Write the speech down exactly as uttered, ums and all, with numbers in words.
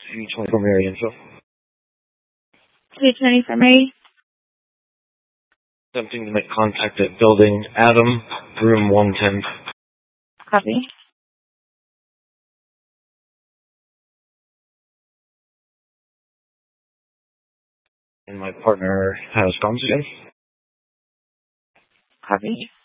C twenty-four Mary info. C twenty-four Mary. Attempting to make contact at building Adam, room one ten. Copy. And my partner has comms again. Copy.